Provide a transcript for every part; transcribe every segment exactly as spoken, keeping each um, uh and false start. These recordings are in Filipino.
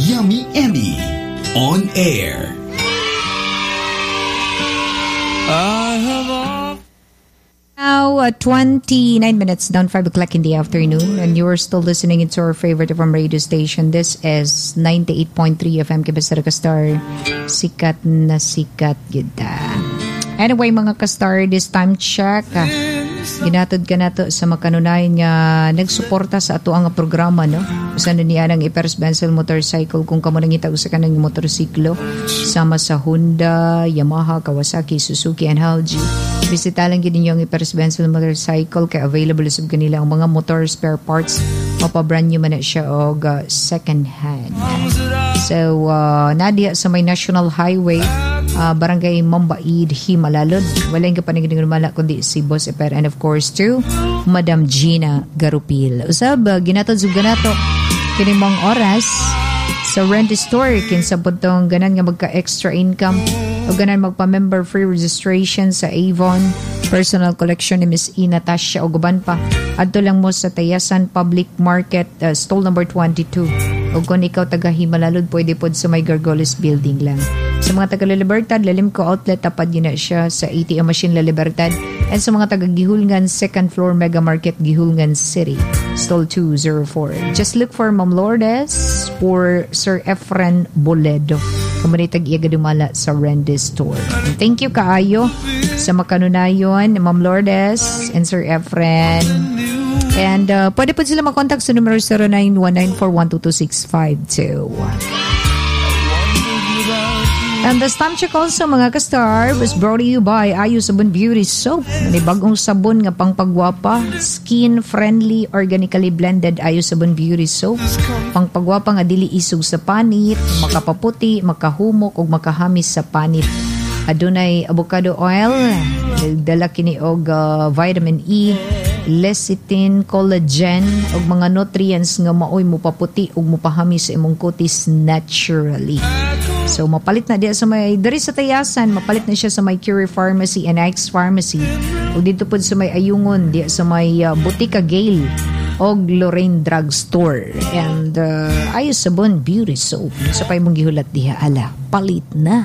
Yummy Emmy on air. I have all... Now, uh, twenty-nine minutes down five o'clock in the afternoon, and you are still listening into our favorite F M radio station. This is ninety-eight point three F M Kibasara Kastar. Sikat na sikat gida. Anyway, mga kastar, this time check. Ah, ginatod ka na to sa makanunay nga nagsuporta sa ato ang programa, no? Usa na niya ng Ipers Benzel Motorcycle kung kamo nang itag sa kanang motorsiklo sama sa Honda, Yamaha, Kawasaki, Suzuki, and Halgi. Bisita lang gid ninyo ang Ipers Benzel Motorcycle kay available sa kanila ang mga motor spare parts. Mapabrand nyo man na siya og uh, second hand. So, uh, nadia sa may National Highway, uh, Barangay Mambaid, Himalalod. Wala yung kapanigin mala kundi si Boss Eper, and of course to Madam Gina Garupil. Usab, uh, ginatod sub ganato kini mong oras sa rent store kinsa putong ganan nga magka extra income o ganan magpa-member free registration sa Avon Personal Collection ni Miss E. Natasha o guban pa. Adto lang mo sa Tayasan Public Market, uh, stall number twenty-two. O kung ikaw taga Himalalod, pwede pod sa may Gargoles Building lang. Sa mga taga La Libertad, lalim ko outlet, tapad yun na siya sa A T M machine La Libertad. And sa mga taga Gihulngan, second floor Mega Market, Gihulngan City, stall two oh four. Just look for Ma'am Lourdes or Sir Efren Boledo. Kamunitag iyaga dumala sa Rendes Store. And thank you kaayo sa makanunayon, Ma'am Lourdes and Sir Efren. And uh, pwede po sila makontak sa numero zero nine one nine four one two two six five two. And the stamp check also, mga ka-star, was brought to you by Ayo Sabon Beauty Soap. May bagong sabon nga pangpagwapa, skin-friendly, organically blended Ayo Sabon Beauty Soap. Pangpagwapa nga dili isog sa panit, makapaputi, makahumok, o makahamis sa panit. Adunay avocado oil, dala kini og uh, vitamin E, lecithin, collagen, og mga nutrients nga maoy mo paputi ug mopahamis sa imong kutis naturally. So mapalit na diya sa may diri sa Tayasan, mapalit na siya sa may Curie Pharmacy and Ike's Pharmacy. O dito po sa may Ayungon, diya sa may uh, Butika Gale og Lorraine Drug Store. And uh, Ayo Sabon Beauty Soap. Sa pay mong gihulat diha, ala, palit na.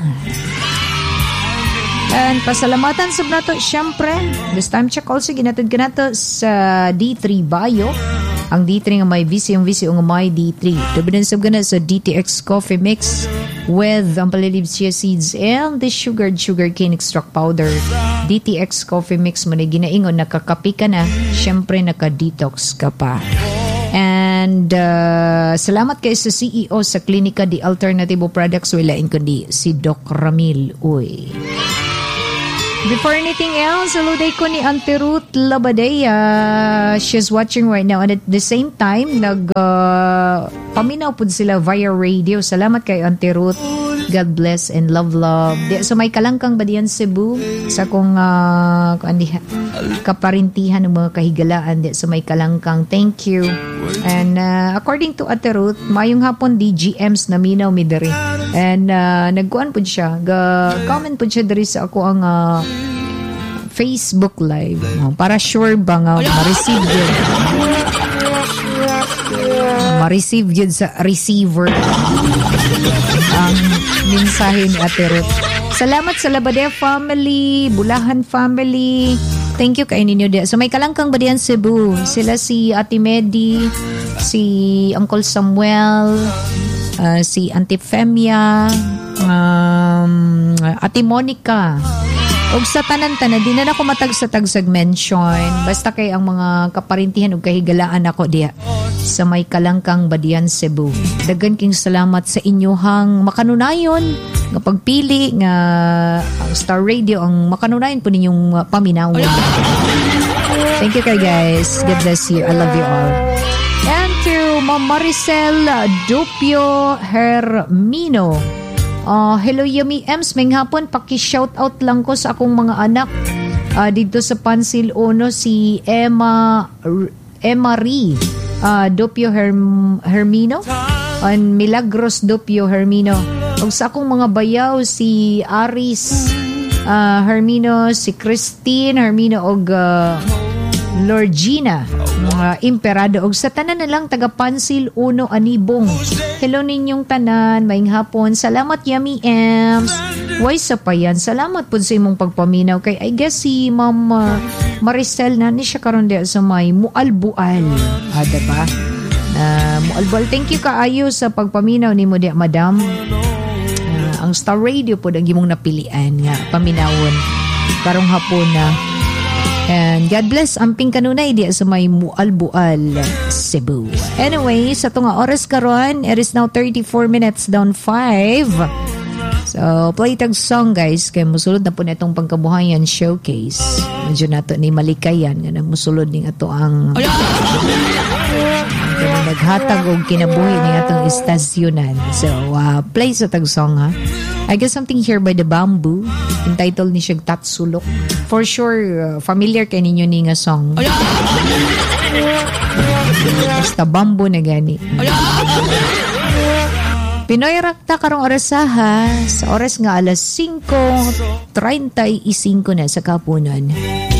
And pasalamatan sa nato, syempre, this time check also ginatid ka nato sa D three Bio. Ang D three nga may V C, yung V C nga may D three. Dobinan sab gana sa D T X Coffee Mix with ang palilib chia seeds and the sugared sugar cane extract powder. D T X Coffee Mix mo na ginaingon, nakakapi ka na, syempre naka-detox ka pa. And uh, salamat kay sa C E O sa Klinika di Alternativo Products, wilain kundi si Doc Ramil Uy. Before anything else, hello day ko ni Auntie Ruth Labadea. She's watching right now, and at the same time, nag uh, paminaw po sila via radio. Salamat kay Auntie Ruth. God bless and love love. Di, so may kalangkang ba diyan Cebu? Sa kung uh, andi, kaparintihan ng mga kahigalaan. Di, so may kalangkang. Thank you. And uh, according to Ate Ruth, mayong hapon D G Ms na minaw mi diri. And uh, nagkuan po siya. Ga-comment po siya diri sa ako ang uh, Facebook Live. Oh, para sure ba nga ma-receive yun. Ma-receive yun sa receiver. Ang mensahe ni Ate Ruth. Salamat sa Labadea family, Bulahan family. Thank you kay ninyo dia. So may kalangkang ba diyan Cebu? Sila si Ate Medi, si Uncle Samuel, uh, si Auntie Femia, um, Ate Monica. Og sa tanan-tanan, di na ako matag-sa-tagsag mention. Basta kay ang mga kaparintihan o kahigalaan ako diya sa may kalangkang Badian, Cebu. Dagan king salamat sa inyohang makanunayon nga pagpili nga ang Star Radio ang makanunayon po ninyong uh, paminawon. Thank you kay guys. God bless you. I love you all. And to Ma'am Maricel Dupio Hermino. Uh, hello Yummy Ems, may hapon paki-shoutout lang ko sa akong mga anak uh, dito sa Pansil Uno, si Emma Emma Ri uh, Dopio Herm, Hermino and Milagros Dopio Hermino, ug sa akong mga bayaw si Aris uh, Hermino, si Christine Hermino og uh, Lord Gina, mga imperado, og sa tanan na lang taga Pansil Uno Anibong. Hello ninyong tanan, maing hapon. Salamat Yummy Ems. Why sa pa yan? Salamat po sa imong pagpaminaw kay I guess si Ma'am uh, Maricel na ni siya karon dia sa may Mualbual. Ah, diba? Uh, Mualbual, thank you kaayo sa pagpaminaw ni mo dia, madam. Uh, ang Star Radio po ang imong napilian nga paminawon karong hapon na. And God bless amping kanunay di sa may Mualbual, Cebu. Anyway, sa tunga oras karon, it is now thirty-four minutes down five. So, play tag song guys, kay musulod na po na itong pangkabuhayan showcase. Medyo nato ni malikayan nga na musulod ning ato ang kaya naghatag og kinabuhi ning atong istasyonan. So, uh, play sa tag song ha. I guess something here by the Bamboo. Entitled ni siya Tatsulok. For sure, uh, familiar kay ninyo ni nga song. Basta Bamboo na gani. Pinoy Rakta karong oras ha. Sa oras nga alas five thirty-five na sa kapunon.